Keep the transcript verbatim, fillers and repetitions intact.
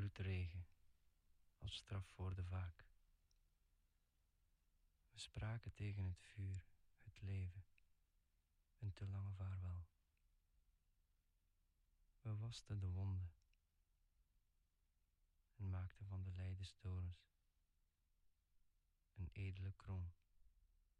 bloedregen, als straf voor de vaak. We spraken tegen het vuur, het leven, een te lange vaarwel. We wasten de wonden en maakten van de lijdenstorens een edele kroon.